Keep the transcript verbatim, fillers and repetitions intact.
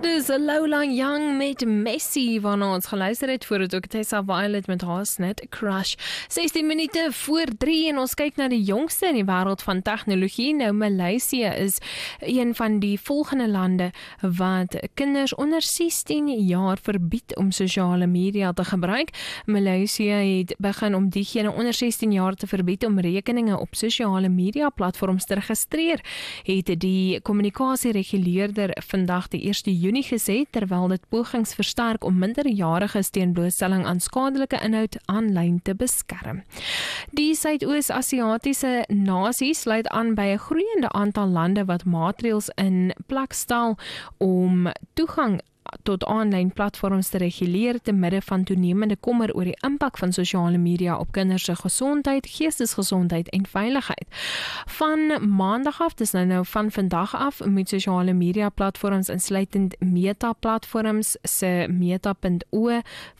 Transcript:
Dis Lola Young met Messi, waarna ons geluister het voor het ook Tessa Violet met haar snit Crush. sestien minute voor drie en ons kyk na die jongste in die wêreld van tegnologie. Nou Maleisië is een van die volgende lande wat kinders onder sestien jaar verbied om sosiale media te gebruik. Maleisië het begin om diegene onder sestien jaar te verbied om rekeninge op sosiale media platforms te registreer, het die kommunikasiereguleerder vandag die eerste Junie gesê, terwyl dit pogings versterk om minderjariges teen blootstelling aan skadelike inhoud aanlyn te beskerm. Die Suidoos-Asiatiese nasie sluit aan by 'n groeiende aantal lande wat maatreëls in plek stel om toegang tot aanlyn platforms te reguleer te midde van toenemende kommer oor die impak van sosiale media op kinders se gesondheid, geestesgesondheid en veiligheid. Van maandag af, dis nou nou van vandag af, moet sosiale media platforms insluitend Meta platforms se Meta punt o,